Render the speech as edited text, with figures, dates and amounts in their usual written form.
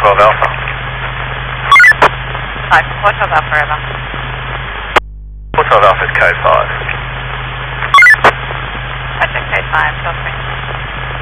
12 Alpha. 412 Alpha, River. 412 Alpha is code 5. That's code 5, feel free.